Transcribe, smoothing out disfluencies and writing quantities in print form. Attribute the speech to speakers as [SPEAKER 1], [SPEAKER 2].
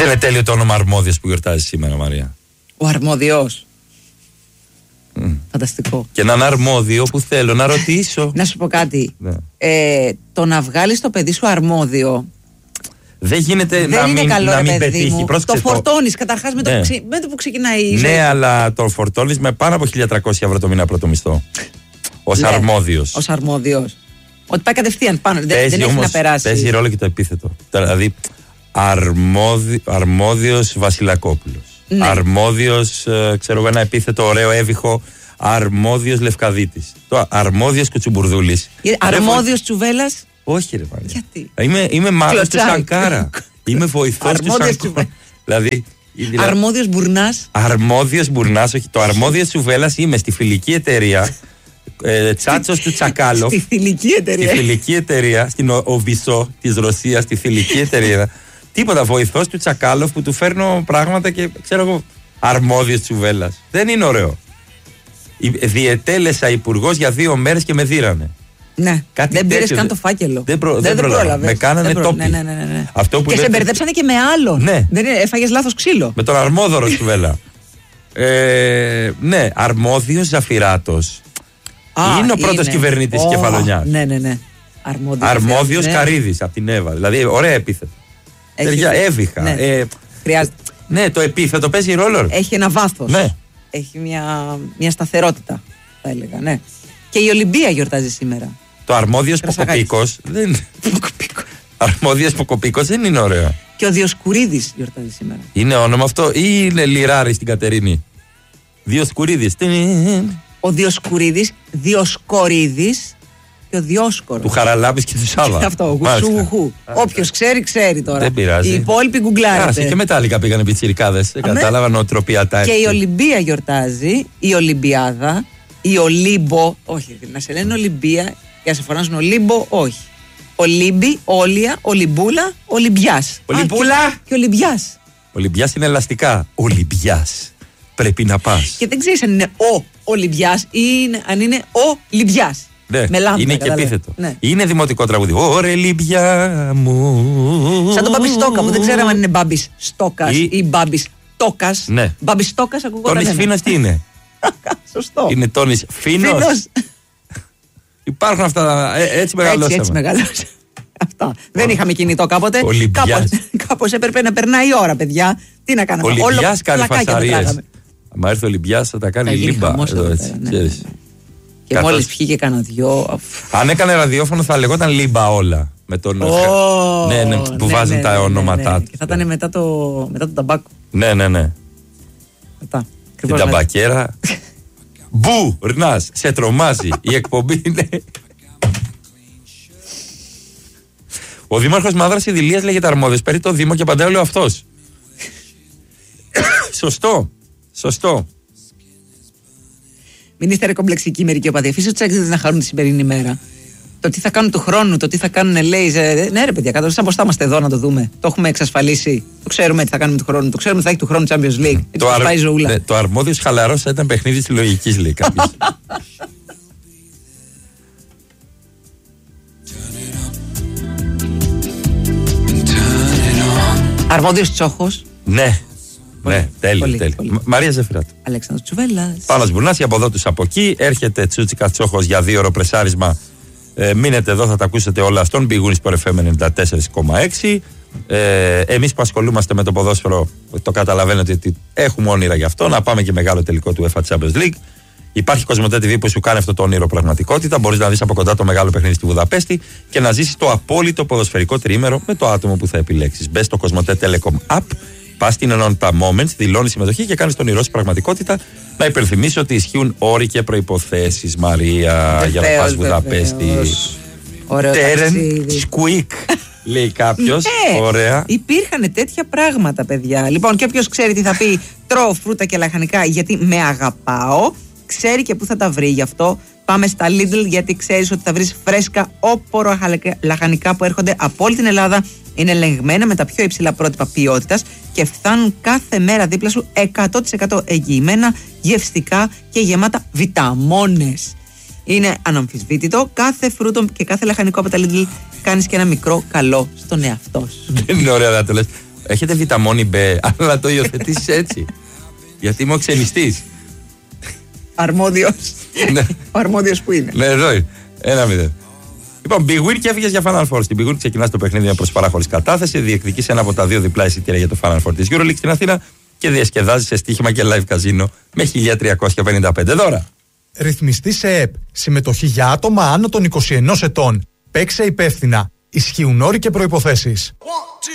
[SPEAKER 1] Δεν είναι τέλειο το όνομα Αρμόδιος που γιορτάζει σήμερα, Μαρία?
[SPEAKER 2] Ο Αρμόδιος. Φανταστικό.
[SPEAKER 1] Και έναν αρμόδιο που θέλω να ρωτήσω.
[SPEAKER 2] Να σου πω κάτι.
[SPEAKER 1] Ναι.
[SPEAKER 2] Το να βγάλεις το παιδί σου αρμόδιο.
[SPEAKER 1] Δεν γίνεται
[SPEAKER 2] δεν είναι καλό,
[SPEAKER 1] να μην
[SPEAKER 2] παιδί
[SPEAKER 1] πετύχει.
[SPEAKER 2] μου. Το φορτώνεις καταρχάς με το που ξεκινάει η ζωή.
[SPEAKER 1] Ναι, αλλά το φορτώνεις με πάνω από 1.300 ευρώ το μήνα πρώτο μισθό. Ως αρμόδιος.
[SPEAKER 2] Ως αρμόδιος. Ότι πάει κατευθείαν πάνω. Δεν έχει να περάσει.
[SPEAKER 1] Παίζει ρόλο και το επίθετο. Δηλαδή, αρμόδιος Βασιλακόπουλος. Ναι. Αρμόδιος, ξέρω εγώ, ένα επίθετο ωραίο, έβυχο. Αρμόδιος Λευκαδίτης. Το αρμόδιος Κουτσουμπουρδούλης.
[SPEAKER 2] Αρμόδιος Τσουβέλλας.
[SPEAKER 1] Όχι, ρε Μαρία.
[SPEAKER 2] Γιατί?
[SPEAKER 1] Είμαι μάγος του Σανκάρα. Είμαι βοηθός του Σανκάρα. Δηλαδή.
[SPEAKER 2] Αρμόδιος Μπουρνάς.
[SPEAKER 1] Αρμόδιος Μπουρνάς, όχι. Το αρμόδιος Τσουβέλλας είμαι στη φιλική εταιρεία. Τσάτσος του Τσακάλοφ.
[SPEAKER 2] Στη φιλική εταιρεία.
[SPEAKER 1] Στη φιλική εταιρεία, στην Οβισό της Ρωσίας, στη φιλική εταιρεία. Τίποτα, βοηθός του Τσακάλοφ που του φέρνω πράγματα και ξέρω εγώ. Αρμόδιος Τσουβέλλας. Δεν είναι ωραίο. Διετέλεσα υπουργός για 2 μέρες και με δίρανε.
[SPEAKER 2] Ναι, δεν πήρες καν το φάκελο.
[SPEAKER 1] Δεν πρόλαβε. Με κάνανε τόπι.
[SPEAKER 2] Ναι.
[SPEAKER 1] Αυτό που
[SPEAKER 2] και σε μπερδέψανε και με άλλον.
[SPEAKER 1] Ναι.
[SPEAKER 2] Δεν έφαγες λάθος ξύλο.
[SPEAKER 1] Με τον αρμόδωρο Τσουβέλλα. Ναι, Αρμόδιος Ζαφυράτος. Είναι ο πρώτος κυβερνήτης Κεφαλονιάς.
[SPEAKER 2] Ναι.
[SPEAKER 1] Αρμόδιος Καρύδης από την Εύα. Δηλαδή, ωραία επίθετο. Έβυχα.
[SPEAKER 2] Ναι. Χρειάζεται.
[SPEAKER 1] Ναι, το επίθετο παίζει ρόλο.
[SPEAKER 2] Έχει ένα βάθος.
[SPEAKER 1] Ναι.
[SPEAKER 2] Έχει μια σταθερότητα, θα έλεγα. Ναι. Και η Ολυμπία γιορτάζει σήμερα.
[SPEAKER 1] Το Αρμόδιος Ποκοπίκος. Αρμόδιος Ποκοπίκος δεν είναι ωραίο.
[SPEAKER 2] Και ο Διοσκουρίδης γιορτάζει σήμερα.
[SPEAKER 1] Είναι όνομα αυτό ή είναι λιράρι στην Κατερίνη? Διοσκουρίδης.
[SPEAKER 2] Ο Διοσκουρίδης, Διοσκορίδης και ο Διόσκορος.
[SPEAKER 1] Του Χαραλάμπης και του Σάβα.
[SPEAKER 2] Και αυτό, γουσού. Όποιος ξέρει, ξέρει τώρα.
[SPEAKER 1] Δεν πειράζει.
[SPEAKER 2] Οι υπόλοιποι γκουγκλάρετε.
[SPEAKER 1] Και μετά λίγα πήγαν οι πιτσιρικάδες. Δεν κατάλαβα νοοτροπιατά.
[SPEAKER 2] Και η Ολυμπία γιορτάζει, η Ολυμπιάδα, η Ολύμπο. Όχι, να σε λένε Ολυμπία και να σε φωνάζουν Ολύμπο, όχι. Ολύμπη, Όλια, Ολυμπούλα, Ολυμπιάς.
[SPEAKER 1] Ολυμπούλα
[SPEAKER 2] και Ολυμπιάς.
[SPEAKER 1] Ολυμπιάς είναι ελαστικά. Ολυμπιάς. Πρέπει να πας.
[SPEAKER 2] Και δεν ξέρεις αν είναι ο Ολυμπιάς ή αν είναι ο Λιμπιάς.
[SPEAKER 1] Ναι,
[SPEAKER 2] με λάμπα,
[SPEAKER 1] είναι και επίθετο.
[SPEAKER 2] Ναι.
[SPEAKER 1] Είναι δημοτικό τραγούδι. Ωρε Λιμπιά μου.
[SPEAKER 2] Σαν τον Μπάμπη Στόκα που δεν ξέραμε αν είναι Μπάμπης Στόκας ή Μπάμπης Τόκας.
[SPEAKER 1] Ναι.
[SPEAKER 2] Μπάμπης Στόκας ακούγονταν.
[SPEAKER 1] Τόνις Φίνος τι είναι?
[SPEAKER 2] Σωστό.
[SPEAKER 1] Είναι Τόνις Φίνος. Υπάρχουν αυτά. Έτσι μεγαλώσαμε.
[SPEAKER 2] Έτσι μεγαλώσαμε. Αυτά. Δεν είχαμε κινητό κάποτε. Κάπως έπρεπε να περνάει η ώρα, παιδιά. Τι να κάναμε.
[SPEAKER 1] Ο Λιμπιάς κάνει φασαρίες. Αν έρθει ο Λιμπιάς θα τα κάνει λίμπα.
[SPEAKER 2] Και μόλις πιήκε κανένα δυο.
[SPEAKER 1] Αν έκανε ραδιόφωνο θα λεγόταν λίμπα όλα. Με τον. Ναι, που βάζουν τα ονόματά του.
[SPEAKER 2] Και θα ήταν μετά το ταμπάκο.
[SPEAKER 1] Ναι.
[SPEAKER 2] Μετά.
[SPEAKER 1] Την ταμπακέρα. Μπου, Ρνάς, σε τρομάζει. Η εκπομπή είναι. Ο δήμαρχος Μάδρας Ιδηλίας λέγεται Αρμόδιος. Παίρνει το Δήμο και παντά λέω αυτός. Σωστό.
[SPEAKER 2] Μην είστε ρε κομπλεξικοί μερικοί οπαδοί. Αφήστε τους έξιδες να χαρούν τη σημερινή μέρα. Το τι θα κάνουν του χρόνου, το τι θα κάνουν λέει. Ναι, ρε παιδιά, κάτω σαν πως θα είμαστε εδώ να το δούμε. Το έχουμε εξασφαλίσει. Το ξέρουμε τι θα κάνουμε του χρόνου. Το ξέρουμε τι θα έχει του χρόνου Champions League.
[SPEAKER 1] Το Αρμόδιος χαλαρός θα ήταν παιχνίδι της λογικής, λέει κάποιος.
[SPEAKER 2] Αρμόδιος Τσόχος.
[SPEAKER 1] Ναι, τέλειο. Μαρία Ζαφυράτου.
[SPEAKER 2] Αλέξανδρος Τσουβέλλας.
[SPEAKER 1] Πάνος Μπουρνάς, από εδώ τους από εκεί. Έρχεται Τσούτσικα Τσόχος για 2 ώρο πρεσάρισμα. Μείνετε εδώ, θα τα ακούσετε όλα στον Big Win Sport FM 94,6. Εμείς που ασχολούμαστε με το ποδόσφαιρο, το καταλαβαίνετε ότι έχουμε όνειρα γι' αυτό. Να πάμε και μεγάλο τελικό του UEFA Champions League. Υπάρχει Κοσμοτέ TV που σου κάνει αυτό το όνειρο πραγματικότητα. Μπορείς να δεις από κοντά το μεγάλο παιχνίδι στη Βουδαπέστη και να ζήσεις το απόλυτο ποδοσφαιρικό τριήμερο με το άτομο που θα επιλέξεις. Μπες στο Κοσμοτέ Telecom App, πας στην ενότητα Moments, δηλώνεις συμμετοχή και κάνεις τον όνειρό σου πραγματικότητα. Να υπενθυμίσω ότι ισχύουν όροι και προϋποθέσεις, Μαρία, για να πας Βουδαπέστη. Τέρεν σκουίκ, λέει κάποιος. Ωραία.
[SPEAKER 2] Υπήρχαν τέτοια πράγματα, παιδιά. Λοιπόν, και όποιος ξέρει τι θα πει τρώω φρούτα και λαχανικά γιατί με αγαπάω, ξέρει και πού θα τα βρει. Γι' αυτό πάμε στα Lidl, γιατί ξέρεις ότι θα βρεις φρέσκα όπορο λαχανικά που έρχονται από όλη την Ελλάδα. Είναι ελεγμένα με τα πιο υψηλά πρότυπα ποιότητας και φτάνουν κάθε μέρα δίπλα σου 100% εγγυημένα, γευστικά και γεμάτα βιταμόνες. Είναι αναμφισβήτητο. Κάθε φρούτο και κάθε λαχανικό από τα Lidl κάνεις και ένα μικρό καλό στον εαυτό σου.
[SPEAKER 1] Δεν είναι ωραία να το λες. Έχετε βιταμόνη B, αλλά το υιοθετήσεις έτσι. Γιατί είμαι ο ξενιστής.
[SPEAKER 2] Αρμόδιος. Ο αρμόδιος που είναι.
[SPEAKER 1] Ναι, εδώ είναι. 1-0. Λοιπόν, Big Win και έφυγες για Final Four. Στην Big Win ξεκινάς το παιχνίδι με προσφορά χωρίς κατάθεση. Διεκδικείς ένα από τα 2 διπλά εισιτήρια για το Final Four της EuroLeague στην Αθήνα και διασκεδάζεις σε στοίχημα και live καζίνο με 1.355 δώρα.
[SPEAKER 3] Ρυθμιστή σε ΕΠ. Συμμετοχή για άτομα άνω των 21 ετών. Παίξε υπεύθυνα. Ισχύουν όροι και προϋποθέσεις.